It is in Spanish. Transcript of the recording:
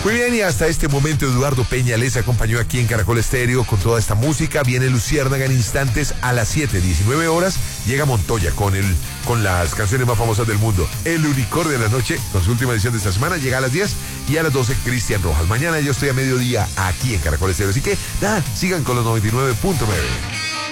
Muy bien, y hasta este momento Eduardo Peña les acompañó aquí en Caracol Estéreo con toda esta música. Viene Luciérnaga en instantes a las 7:19 horas. Llega Montoya con las canciones más famosas del mundo. El Unicornio de la Noche, con su última edición de esta semana, llega a las 10 y a las 12 Cristian Rojas. Mañana yo estoy a mediodía aquí en Caracol Estéreo. Así que nada, sigan con los 99.9.